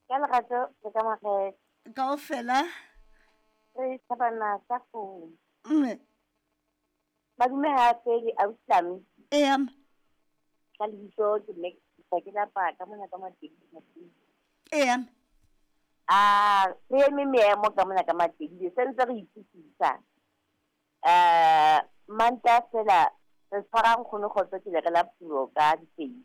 Ka lerato le ka makgetho. Kaofela. Re thabana sa founu. Mme. Madume hape le autlame. Em. Ka lebitso ke ne ke lapa ka mona ka Matebele. Em. Re eme meemo ka mona ka Matebele. Se ntse re ipitsisa. Manta fela re tshwara nkgono Kgotso ke le re la puo ka dipedi.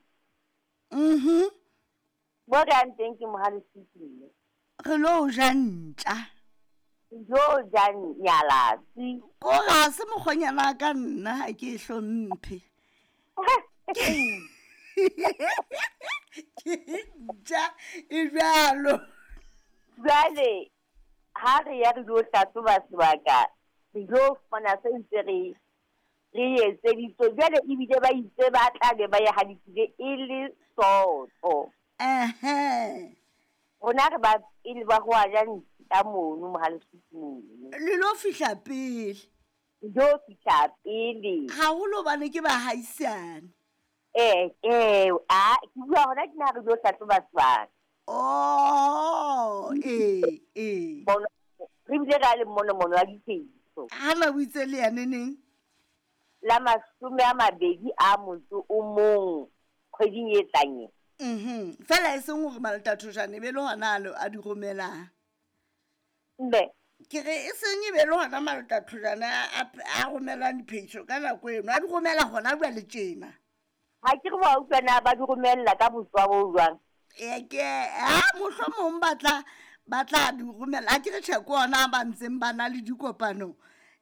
Mo re yang teng ke Mohalesisi. Re lo ja ntja. Jo jang nyalatsi. Ko ga se mokgonyana ka nna ha ke e hlomphe. Ke ntja e jalo. Jwale ha re ya re lo hlahloba sebaka re lo fana se ntse re etseditse jwale ebile ba itse ba tla be ba ya hadikile e le Soto. Rona re ba pele ba go a ja ntja mono Mohalesisi mono. Le lo fihla pele. Jo fihla pele. Haholo bane ke bahaisane. Ke bua hona ke na re lo hlahloba sebaka. Re bile ka le mono wa dithekiso. Hana o itse le yaneneng? La 20 a motso o mong kgweding e tlang. Fela e seng hore Maletathojane be le hona a di romelang. Ke re e seng e be le hona Maletathojane a romelang diphehiso ka nako eno a di romela hona jwale tjena. Ha ke re ba utlwana ba di romella ka botswa bo jwang. Mohlomong batla di romela a ke re tjheko ona ba ntseng ba na le dikopano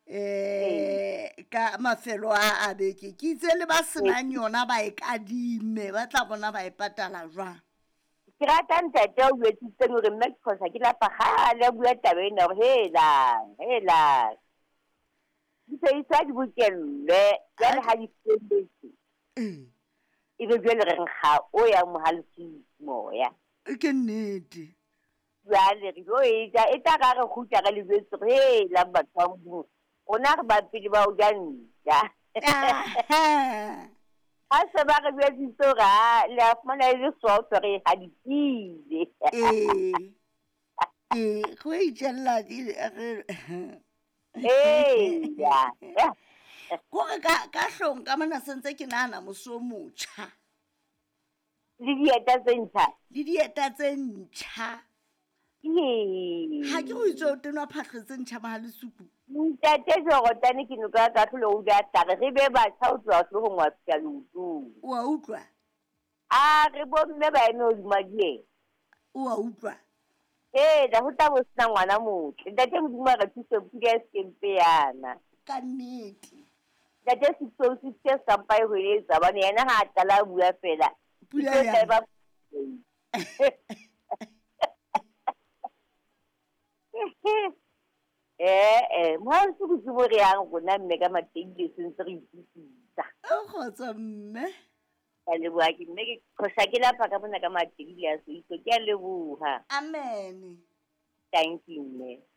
ka mafelo a beke ke itse le ba senang yona ba e kadime ba tla bona ba e patala jwang. Ke rata ntate o etsitseng hore mme ke khosa ke la pagale bua taba ena hore hela di sa di bokelle ya le ha di felletse e be jwale re nkga o ya Mohalesisi moya ke nnete jwale re go e tla ka re khutla ka lebetse re la batho ba mo rona re ba pele ba o ja ntja ha se ba re betsitse ga le a fumana le Soto re ha dipile go itjella kore ka hlong ka mona sentse ke nahana moso motjha le dieta tse ntjha ha ke go itse o tenwa phahlwe tse ntjha Mohalesuku ntate Jorotane ke no ka tlhole o ja tare re be batjha o tswa hlogong wa fihla leotong wa utlwa re bomme ba eme hodima diena wa utlwa da ho tla bo sena ngwana motle ntate Modimo re thuse pula e sekempe yana ka nnete ntate se sampa e hweletsa bane yena ha a qala a bua fela pula ya Mohalesisi ke mo re yang rona mme ka Matebele sentse re ipisisa o kgotsa mme ka leboha ke mme ke khosa ke lapha ka mona ka Matebele ya Soiso ke a leboha amen thank you mme